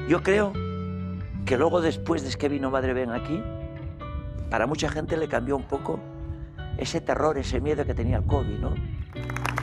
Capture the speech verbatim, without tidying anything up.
Yo creo que luego, después de que vino Madre Ven aquí, para mucha gente le cambió un poco ese terror, ese miedo que tenía el COVID, ¿no?